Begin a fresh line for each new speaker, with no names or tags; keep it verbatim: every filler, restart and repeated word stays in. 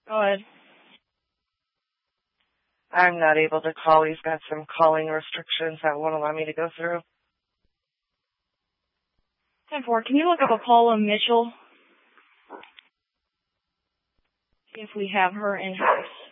Go ahead.
I'm not able to call. He's got some calling restrictions that won't allow me to go through.
ten four, can you look up a Paula Mitchell? See if we have her in-house.